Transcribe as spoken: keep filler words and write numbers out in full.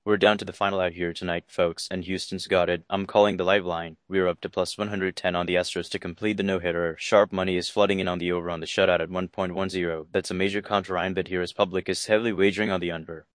We're down to the final out here tonight, folks, and Houston's got it. I'm calling the live line. We're up to plus one hundred ten on the Astros to complete the no-hitter. Sharp money is flooding in on the over on the shutout at one point one zero. That's a major counter line bet here as public is heavily wagering on the under.